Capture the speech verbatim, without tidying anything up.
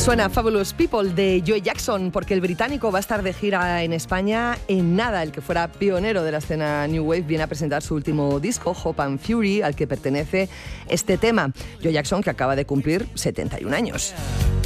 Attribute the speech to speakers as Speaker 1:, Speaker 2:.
Speaker 1: Suena Fabulous People de Joe Jackson, porque el británico va a estar de gira en España en nada. El que fuera pionero de la escena New Wave viene a presentar su último disco, Hope and Fury, al que pertenece este tema. Joe Jackson, que acaba de cumplir setenta y un años.